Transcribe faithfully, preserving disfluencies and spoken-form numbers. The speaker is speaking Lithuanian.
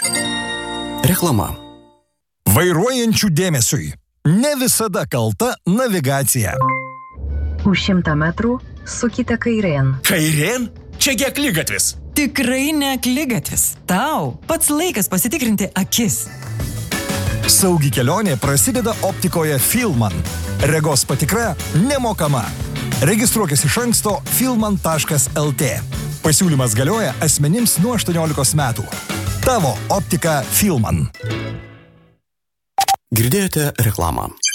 Reklama. Vairuojančių dėmesiui. Ne visada kalta navigacija. Už šimtą metrų sukite kairėn. Kairėn? Čiagi akligatvis. Tikrai ne akligatvis. Tau pats laikas pasitikrinti akis. Saugi kelionė prasideda optikoje Filman. Regos patikra nemokama. Registruokis iš anksto filman taškas lt. Pasiūlymas galioja asmenims nuo aštuoniolikos metų. Tavo optika Filman. Girdėjote reklamą.